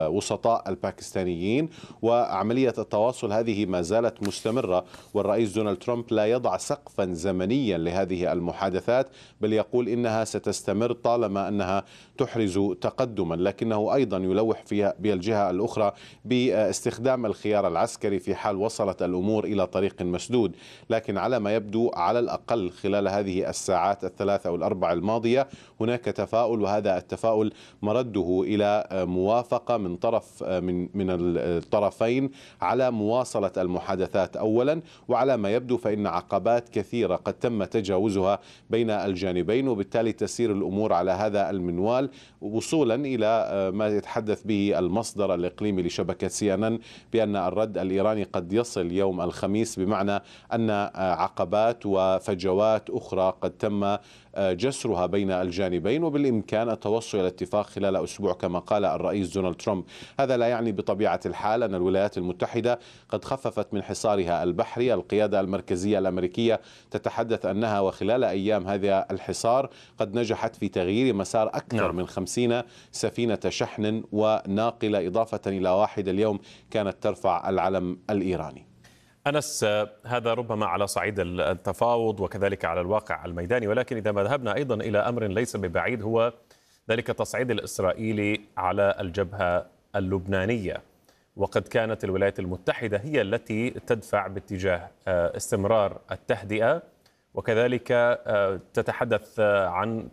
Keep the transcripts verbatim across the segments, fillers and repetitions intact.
وسطاء الباكستانيين، وعملية التواصل هذه ما زالت مستمرة، والرئيس دونالد ترامب لا يضع سقفا زمنيا لهذه المحادثات، بل يقول إنها ستستمر طالما أنها تحرز تقدما، لكنه أيضا يلوح فيها بالجهة الأخرى باستخدام الخيار العسكري في حال وصلت الأمور إلى طريق مسدود. لكن على ما يبدو على الأقل خلال هذه الساعات الثلاث أو الأربع الماضية هناك تفاؤل، وهذا التفاؤل مرده إلى موافقة من طرف من من الطرفين على مواصلة المحادثات أولا، وعلى ما يبدو فإن عقبات كثيرة قد تم تجاوزها بين الجانبين، وبالتالي تسير الأمور على هذا المنوال وصولا إلى ما يتحدث به المصدر الإقليمي لشبكة سي إن إن بأن الرد الإيراني قد يصل يوم الخميس، بمعنى أن عقبات وفجوات أخرى قد تم جسرها بين الجانبين، وبالإمكان التوصل إلى اتفاق خلال أسبوع كما قال الرئيس دونالد ترامب. هذا لا يعني بطبيعة الحال أن الولايات المتحدة قد خففت من حصارها البحري. القيادة المركزية الأمريكية تتحدث أنها وخلال أيام هذا الحصار قد نجحت في تغيير مسار أكثر نعم. من خمسين سفينة شحن وناقلة، إضافة إلى واحدة اليوم كانت ترفع العلم الإيراني. أنس، هذا ربما على صعيد التفاوض وكذلك على الواقع الميداني، ولكن إذا ما ذهبنا أيضا إلى أمر ليس ببعيد هو ذلك التصعيد الإسرائيلي على الجبهة اللبنانية، وقد كانت الولايات المتحدة هي التي تدفع باتجاه استمرار التهدئة، وكذلك تتحدث عن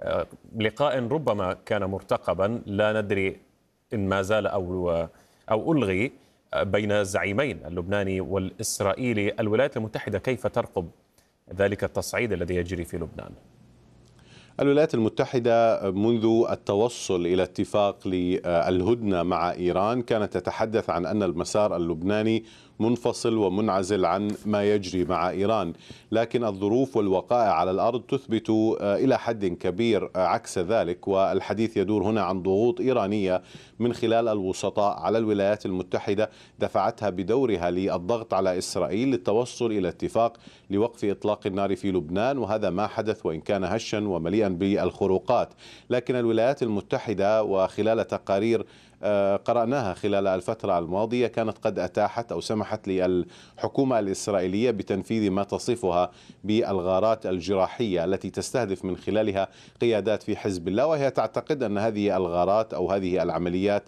لقاء ربما كان مرتقبا لا ندري إن ما زال أو أو ألغي بين الزعيمين اللبناني والإسرائيلي. الولايات المتحدة كيف ترقب ذلك التصعيد الذي يجري في لبنان؟ الولايات المتحدة منذ التوصل إلى اتفاق للهدنة مع إيران كانت تتحدث عن أن المسار اللبناني منفصل ومنعزل عن ما يجري مع إيران، لكن الظروف والوقائع على الأرض تثبت إلى حد كبير عكس ذلك، والحديث يدور هنا عن ضغوط إيرانية من خلال الوسطاء على الولايات المتحدة دفعتها بدورها للضغط على إسرائيل للتوصل إلى اتفاق لوقف إطلاق النار في لبنان، وهذا ما حدث وإن كان هشا ومليئا بالخروقات. لكن الولايات المتحدة وخلال تقارير قرأناها خلال الفترة الماضية كانت قد أتاحت أو سمحت للحكومة الإسرائيلية بتنفيذ ما تصفها بالغارات الجراحية التي تستهدف من خلالها قيادات في حزب الله، وهي تعتقد أن هذه الغارات أو هذه العمليات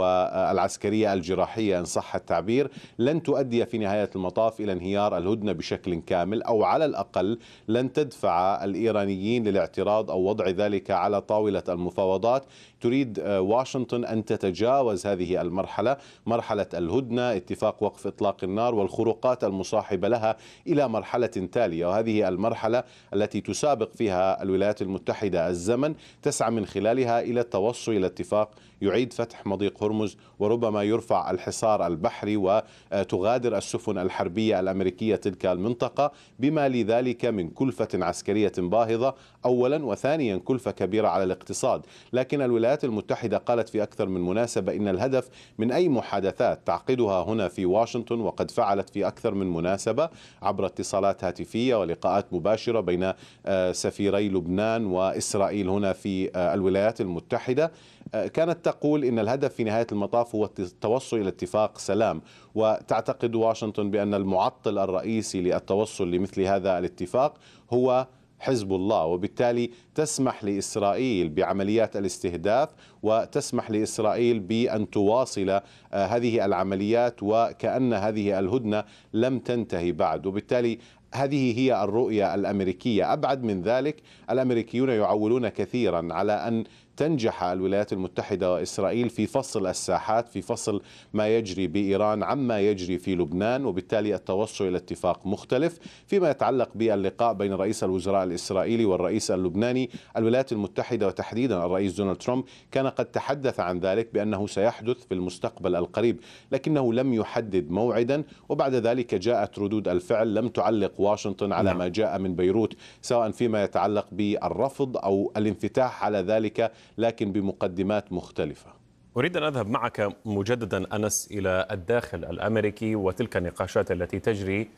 والعسكرية الجراحية إن صح التعبير لن تؤدي في نهاية المطاف إلى انهيار الهدنة بشكل كامل، أو على الأقل لن تدفع الإيرانيين للاعتراض أو وضع ذلك على طاولة المفاوضات. تريد واشنطن أن تتجاوز هذه المرحلة، مرحلة الهدنة، اتفاق وقف إطلاق النار والخروقات المصاحبة لها، إلى مرحلة تالية، وهذه المرحلة التي تسابق فيها الولايات المتحدة الزمن تسعى من خلالها إلى التوصل إلى اتفاق يعيد فتح مضيق هرمز، وربما يرفع الحصار البحري وتغادر السفن الحربية الأمريكية تلك المنطقة، بما لذلك من كلفة عسكرية باهظة أولا، وثانيا كلفة كبيرة على الاقتصاد. لكن الولايات المتحدة قالت في أكثر من مناسبة إن الهدف من أي محادثات تعقدها هنا في واشنطن، وقد فعلت في أكثر من مناسبة عبر اتصالات هاتفية ولقاءات مباشرة بين سفيري لبنان وإسرائيل هنا في الولايات المتحدة، كانت تقول إن الهدف في نهاية المطاف هو التوصل إلى اتفاق سلام، وتعتقد واشنطن بأن المعطل الرئيسي للتوصل لمثل هذا الاتفاق هو حزب الله، وبالتالي تسمح لإسرائيل بعمليات الاستهداف وتسمح لإسرائيل بأن تواصل هذه العمليات وكأن هذه الهدنة لم تنتهي بعد. وبالتالي هذه هي الرؤية الأمريكية. أبعد من ذلك الأمريكيون يعولون كثيرا على أن تنجح الولايات المتحدة وإسرائيل في فصل الساحات، في فصل ما يجري بإيران عما يجري في لبنان، وبالتالي التوصل إلى اتفاق مختلف. فيما يتعلق باللقاء بين رئيس الوزراء الإسرائيلي والرئيس اللبناني، الولايات المتحدة وتحديدا الرئيس دونالد ترامب كان قد تحدث عن ذلك بأنه سيحدث في المستقبل القريب، لكنه لم يحدد موعدا، وبعد ذلك جاءت ردود الفعل لم تعلق واشنطن على ما جاء من بيروت، سواء فيما يتعلق بالرفض أو الانفتاح على ذلك، لكن بمقدمات مختلفة. أريد أن أذهب معك مجددا أنس إلى الداخل الأمريكي وتلك النقاشات التي تجري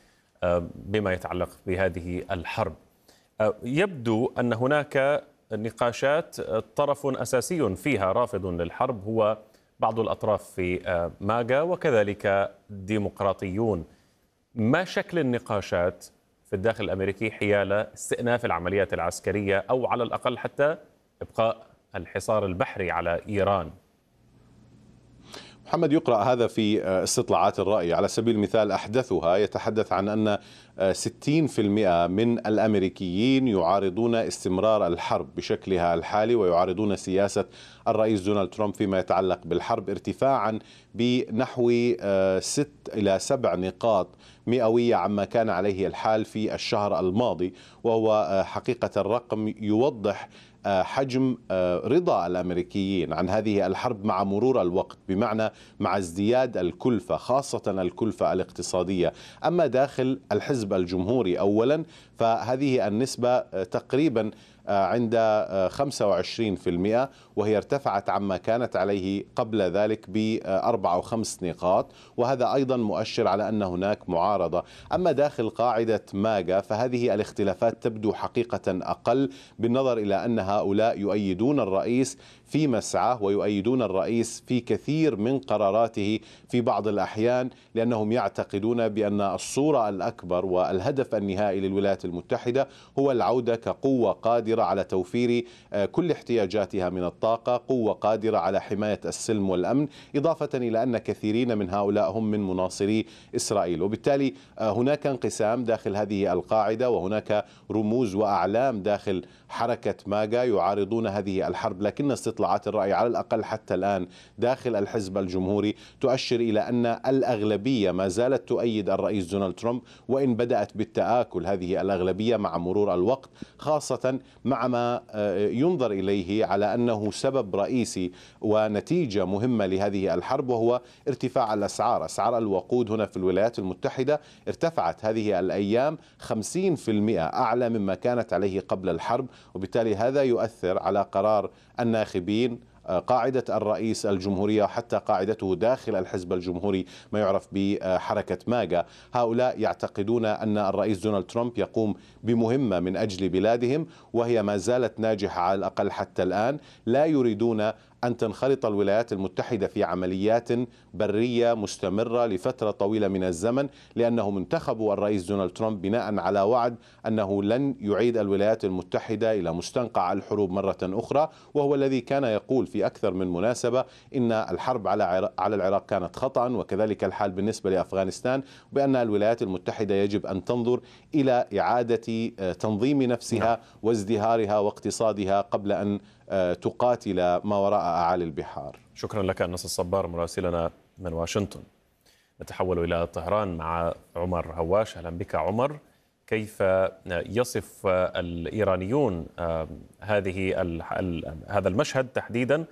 بما يتعلق بهذه الحرب. يبدو أن هناك نقاشات طرف أساسي فيها رافض للحرب هو بعض الأطراف في ماجا وكذلك ديمقراطيون. ما شكل النقاشات في الداخل الأمريكي حيال استئناف العمليات العسكرية أو على الأقل حتى إبقاء الحصار البحري على إيران؟ محمد، يقرأ هذا في استطلاعات الرأي. على سبيل المثال أحدثها يتحدث عن أن ستين بالمئة من الأمريكيين يعارضون استمرار الحرب بشكلها الحالي ويعارضون سياسة الرئيس دونالد ترامب فيما يتعلق بالحرب، ارتفاعا بنحو ست إلى سبع نقاط مئوية عما كان عليه الحال في الشهر الماضي. وهو حقيقة الرقم يوضح حجم رضا الأمريكيين عن هذه الحرب مع مرور الوقت، بمعنى مع ازدياد الكلفة، خاصة الكلفة الاقتصادية. أما داخل الحزب الجمهوري أولا فهذه النسبة تقريبا عند خمسة وعشرين بالمئة، وهي ارتفعت عما كانت عليه قبل ذلك بأربع أو خمس نقاط، وهذا أيضا مؤشر على أن هناك معارضة. أما داخل قاعدة ماجا فهذه الاختلافات تبدو حقيقة أقل، بالنظر إلى أن هؤلاء يؤيدون الرئيس في مسعى ويؤيدون الرئيس في كثير من قراراته في بعض الأحيان، لأنهم يعتقدون بأن الصورة الأكبر والهدف النهائي للولايات المتحدة هو العودة كقوة قادرة على توفير كل احتياجاتها من الطاقة، قوة قادرة على حماية السلم والأمن، إضافة إلى أن كثيرين من هؤلاء هم من مناصري إسرائيل. وبالتالي هناك انقسام داخل هذه القاعدة، وهناك رموز وأعلام داخل حركة ماجا يعارضون هذه الحرب. لكن استطلاعات الرأي على الأقل حتى الآن داخل الحزب الجمهوري تؤشر إلى أن الأغلبية ما زالت تؤيد الرئيس دونالد ترامب، وإن بدأت بالتآكل هذه الأغلبية مع مرور الوقت، خاصة مع ما ينظر إليه على أنه سبب رئيسي ونتيجة مهمة لهذه الحرب، وهو ارتفاع الأسعار. أسعار الوقود هنا في الولايات المتحدة ارتفعت هذه الأيام خمسين بالمئة أعلى مما كانت عليه قبل الحرب، وبالتالي هذا يؤثر على قرار الناخبين، قاعدة الرئيس الجمهورية، حتى قاعدته داخل الحزب الجمهوري ما يعرف بحركة ماجا. هؤلاء يعتقدون أن الرئيس دونالد ترامب يقوم بمهمة من أجل بلادهم، وهي ما زالت ناجحة على الأقل حتى الآن. لا يريدون أن تنخرط الولايات المتحدة في عمليات برية مستمرة لفترة طويلة من الزمن، لأنهم انتخبوا الرئيس دونالد ترامب بناء على وعد أنه لن يعيد الولايات المتحدة إلى مستنقع الحروب مرة أخرى، وهو الذي كان يقول في أكثر من مناسبة إن الحرب على على العراق كانت خطأ، وكذلك الحال بالنسبة لأفغانستان، بأن الولايات المتحدة يجب أن تنظر إلى إعادة تنظيم نفسها وازدهارها واقتصادها قبل أن تقاتل ما وراء أعالي البحار. شكرا لك أنس الصبار مراسلنا من واشنطن. نتحول إلى طهران مع عمر هواش. أهلا بك عمر. كيف يصف الإيرانيون هذه هذا المشهد تحديدا،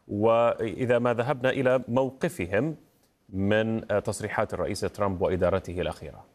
وإذا ما ذهبنا إلى موقفهم من تصريحات الرئيس ترامب وإدارته الأخيرة؟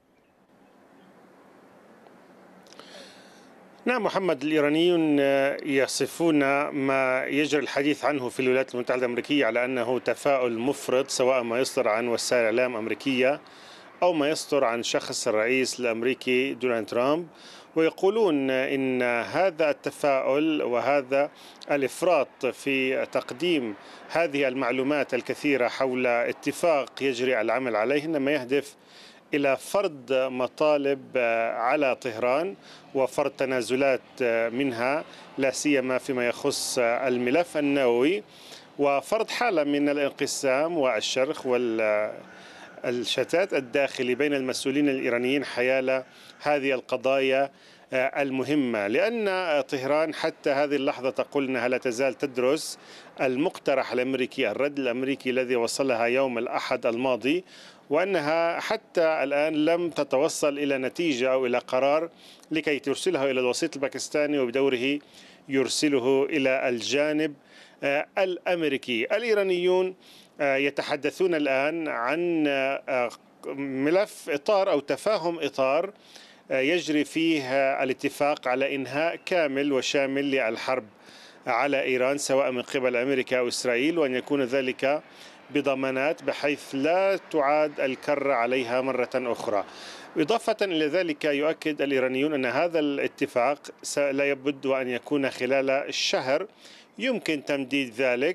نعم محمد، الإيرانيون يصفون ما يجري الحديث عنه في الولايات المتحدة الأمريكية على أنه تفاؤل مفرط، سواء ما يصدر عن وسائل إعلام أمريكية أو ما يصدر عن شخص الرئيس الأمريكي دونالد ترامب، ويقولون إن هذا التفاؤل وهذا الإفراط في تقديم هذه المعلومات الكثيرة حول اتفاق يجري العمل عليه إنما يهدف إلى فرض مطالب على طهران وفرض تنازلات منها، لا سيما فيما يخص الملف النووي، وفرض حالة من الانقسام والشرخ والشتات الداخلي بين المسؤولين الإيرانيين حيال هذه القضايا المهمة. لأن طهران حتى هذه اللحظة تقول أنها لا تزال تدرس المقترح الأمريكي، الرد الأمريكي الذي وصلها يوم الأحد الماضي، وأنها حتى الآن لم تتوصل إلى نتيجة أو إلى قرار لكي ترسله إلى الوسيط الباكستاني وبدوره يرسله إلى الجانب الأمريكي. الإيرانيون يتحدثون الآن عن ملف إطار أو تفاهم إطار يجري فيه الاتفاق على إنهاء كامل وشامل للحرب على إيران سواء من قبل أمريكا أو إسرائيل، وأن يكون ذلك بضمانات بحيث لا تعاد الكرة عليها مرة أخرى. إضافة إلى ذلك يؤكد الإيرانيون أن هذا الاتفاق لا يبد وأن يكون خلال الشهر، يمكن تمديد ذلك،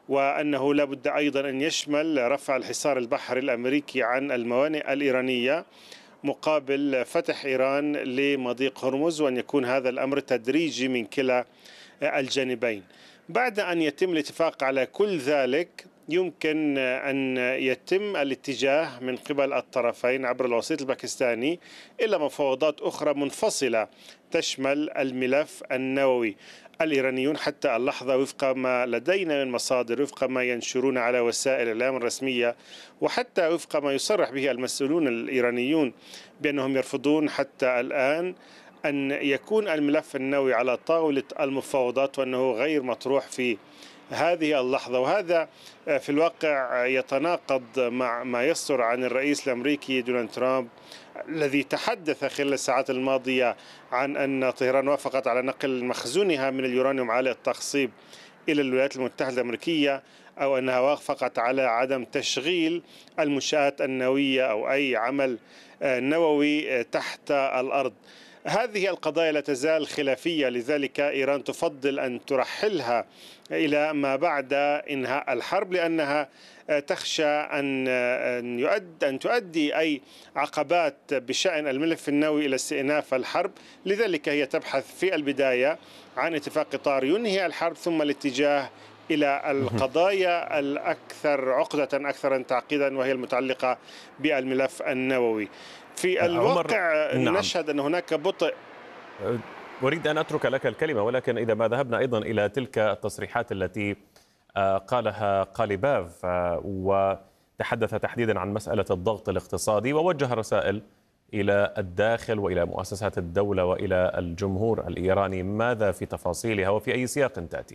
وأنه لا بد أيضا أن يشمل رفع الحصار البحري الأمريكي عن الموانئ الإيرانية مقابل فتح إيران لمضيق هرمز، وأن يكون هذا الأمر تدريجي من كلا الجانبين. بعد أن يتم الاتفاق على كل ذلك يمكن أن يتم الاتجاه من قبل الطرفين عبر الوسيط الباكستاني إلى مفاوضات أخرى منفصلة تشمل الملف النووي. الإيرانيون حتى اللحظة وفق ما لدينا من مصادر، وفق ما ينشرون على وسائل الإعلام الرسمية، وحتى وفق ما يصرح به المسؤولون الإيرانيون بأنهم يرفضون حتى الآن أن يكون الملف النووي على طاولة المفاوضات، وأنه غير مطروح في هذه اللحظة. وهذا في الواقع يتناقض مع ما يصدر عن الرئيس الأمريكي دونالد ترامب، الذي تحدث خلال الساعات الماضية عن أن طهران وافقت على نقل مخزونها من اليورانيوم عالي التخصيب إلى الولايات المتحدة الأمريكية، أو أنها وافقت على عدم تشغيل المنشآت النووية أو أي عمل نووي تحت الأرض. هذه القضايا لا تزال خلافية، لذلك إيران تفضل أن ترحلها إلى ما بعد إنهاء الحرب، لأنها تخشى أن أن تؤدي أي عقبات بشأن الملف النووي إلى استئناف الحرب. لذلك هي تبحث في البداية عن اتفاق إطار ينهي الحرب، ثم الاتجاه إلى القضايا الأكثر عقدة أكثر تعقيدا، وهي المتعلقة بالملف النووي. في الواقع نعم. نشهد أن هناك بطء. أريد أن أترك لك الكلمة، ولكن إذا ما ذهبنا أيضا إلى تلك التصريحات التي قالها قاليباف وتحدث تحديدا عن مسألة الضغط الاقتصادي ووجه رسائل إلى الداخل وإلى مؤسسات الدولة وإلى الجمهور الإيراني، ماذا في تفاصيلها وفي أي سياق تأتي؟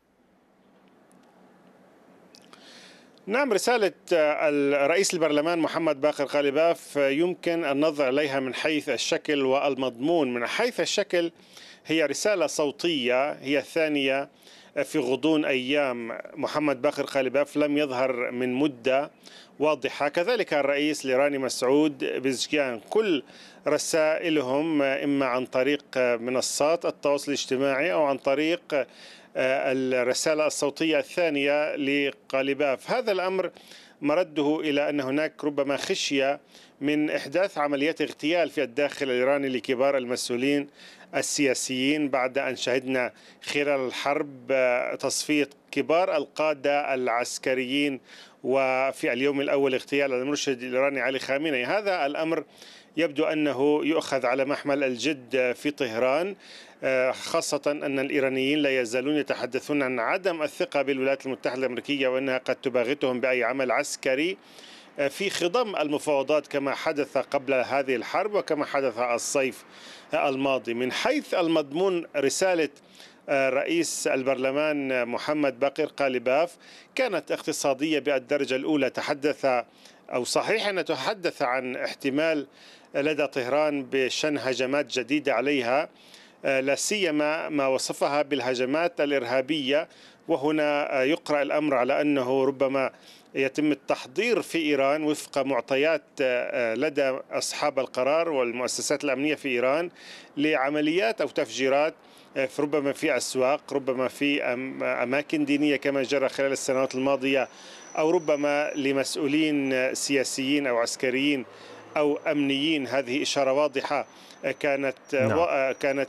نعم، رسالة الرئيس البرلمان محمد باقر قاليباف يمكن النظر إليها من حيث الشكل والمضمون. من حيث الشكل هي رسالة صوتية، هي الثانية في غضون أيام. محمد باقر قاليباف لم يظهر من مدة واضحة، كذلك الرئيس الإيراني مسعود بيزشكيان. كل رسائلهم إما عن طريق منصات التواصل الاجتماعي أو عن طريق الرسالة الصوتية الثانية لقاليباف. هذا الأمر مرده إلى أن هناك ربما خشية من إحداث عمليات اغتيال في الداخل الإيراني لكبار المسؤولين السياسيين، بعد أن شهدنا خلال الحرب تصفية كبار القادة العسكريين، وفي اليوم الأول اغتيال المرشد الإيراني علي خامنئي. هذا الأمر يبدو أنه يؤخذ على محمل الجد في طهران، خاصة أن الإيرانيين لا يزالون يتحدثون عن عدم الثقة بالولايات المتحدة الأمريكية، وأنها قد تباغتهم بأي عمل عسكري في خضم المفاوضات كما حدث قبل هذه الحرب وكما حدث الصيف الماضي. من حيث المضمون، رسالة رئيس البرلمان محمد باقر قاليباف كانت اقتصادية بالدرجة الأولى. تحدث أو صحيح أن تحدث عن احتمال لدى طهران بشن هجمات جديدة عليها، لا سيما ما وصفها بالهجمات الإرهابية، وهنا يقرأ الأمر على أنه ربما يتم التحضير في إيران وفق معطيات لدى أصحاب القرار والمؤسسات الأمنية في إيران لعمليات أو تفجيرات ربما في أسواق، ربما في أماكن دينية كما جرى خلال السنوات الماضية، أو ربما لمسؤولين سياسيين أو عسكريين أو أمنيين. هذه إشارة واضحة كانت نعم. كانت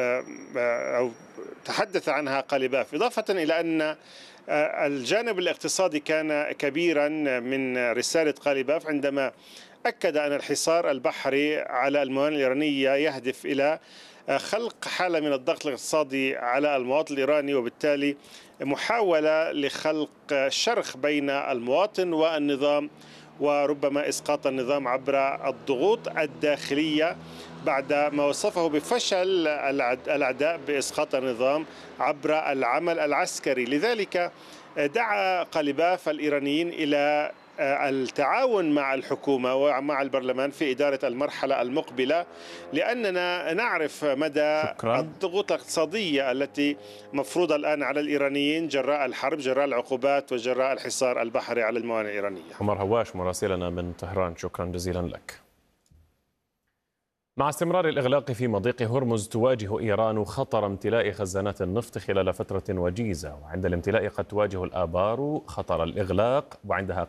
أو تحدث عنها قاليباف، إضافة إلى أن الجانب الاقتصادي كان كبيرا من رسالة قاليباف عندما أكد أن الحصار البحري على الموانئ الإيرانية يهدف إلى خلق حالة من الضغط الاقتصادي على المواطن الإيراني، وبالتالي محاولة لخلق شرخ بين المواطن والنظام، وربما إسقاط النظام عبر الضغوط الداخلية بعد ما وصفه بفشل الأعداء بإسقاط النظام عبر العمل العسكري. لذلك دعا قاليباف الإيرانيين إلى التعاون مع الحكومة ومع البرلمان في إدارة المرحلة المقبلة، لأننا نعرف مدى شكرا. الضغوط الاقتصادية التي مفروضة الآن على الإيرانيين جراء الحرب، جراء العقوبات، وجراء الحصار البحري على الموانئ الإيرانية. عمر هواش مراسلنا من طهران، شكرا جزيلا لك. مع استمرار الإغلاق في مضيق هرمز تواجه إيران خطر امتلاء خزانات النفط خلال فترة وجيزة، وعند الامتلاء قد تواجه الآبار خطر الإغلاق، وعندها